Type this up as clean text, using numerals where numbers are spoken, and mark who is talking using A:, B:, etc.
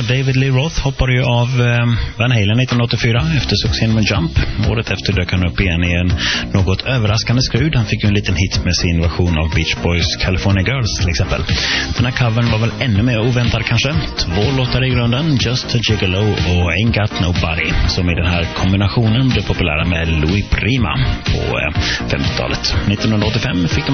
A: David Lee Roth hoppade ju av Van Halen 1984 efter succén med Jump. Året efter dök han upp igen i en något överraskande skrud. Han fick ju en liten hit med sin version av Beach Boys California Girls till exempel. Den här covern var väl ännu mer oväntad kanske. 2 låtar i grunden, Just a Gigolo och Ain't Got Nobody, som i den här kombinationen blev populära med Louis Prima på 50-talet. 1985 fick de